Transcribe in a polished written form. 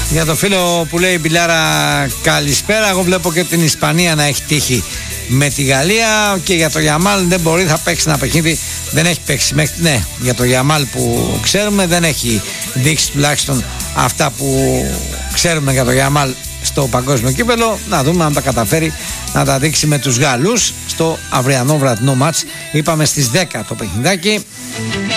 Για το φίλο που λέει Μπιλάρα, καλησπέρα. Εγώ βλέπω και την Ισπανία να έχει τύχει με τη Γαλλία. Και για το Γιαμάλ δεν μπορεί, θα παίξει ένα παιχνίδι. Δεν έχει παίξει μέχρι. Ναι, για το Γιαμάλ που ξέρουμε δεν έχει δείξει τουλάχιστον αυτά που ξέρουμε για το Γιαμάλ στο παγκόσμιο κύπελο. Να δούμε αν τα καταφέρει να τα δείξει με τους Γάλλους στο αυριανό βραδινό μάτς. Είπαμε στις 10 το παιχνιδάκι.